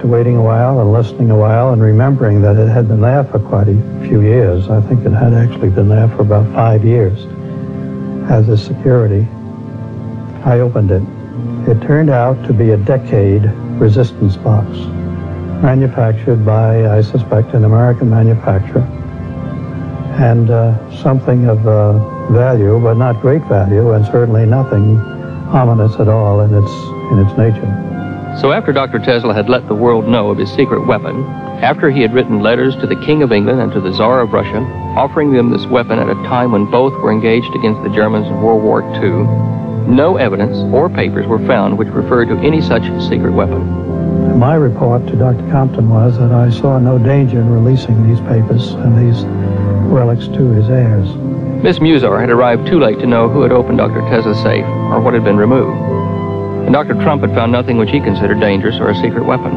waiting a while and listening a while and remembering that it had been there for quite a few years. I think it had actually been there for about 5 years as a security. I opened it. It turned out to be a Decade resistance box, manufactured by, I suspect, an American manufacturer, and something of value, but not great value, and certainly nothing ominous at all in its nature. So after Dr. Tesla had let the world know of his secret weapon, after he had written letters to the King of England and to the Tsar of Russia, offering them this weapon at a time when both were engaged against the Germans in World War II, no evidence or papers were found which referred to any such secret weapon. My report to Dr. Compton was that I saw no danger in releasing these papers and these relics to his heirs. Miss Musar had arrived too late to know who had opened Dr. Tesla's safe or what had been removed. And Dr. Trump had found nothing which he considered dangerous or a secret weapon.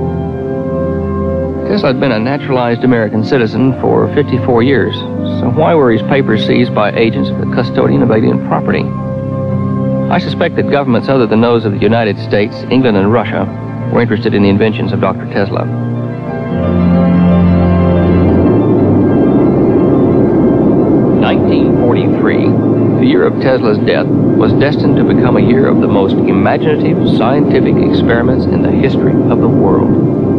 Tesla had been a naturalized American citizen for 54 years, so why were his papers seized by agents of the custodian of alien property? I suspect that governments other than those of the United States, England, and Russia were interested in the inventions of Dr. Tesla. 1943, the year of Tesla's death, was destined to become a year of the most imaginative scientific experiments in the history of the world.